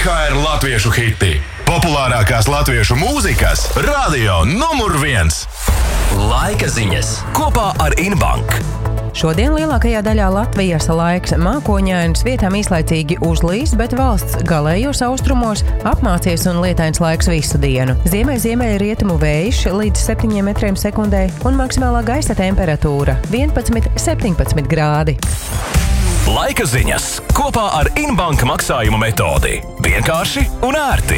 IHR latviešu hiti. Populārākās latviešu mūzikas radio numur 1. Laika ziņas kopā ar Inbank. Šodien lielākajā daļā Latvijas laiks mākoņains, vietām īslaicīgi uzlīs, bet valsts galējos austrumos apmācies un lietains laiks visu dienu. Ziemeļrietumu vējš līdz 7 metriem sekundē un maksimālā gaisa temperatūra 11–17 grādi. Laika ziņas kopā ar Inbank maksājumu metodi. Vienkārši un ērti.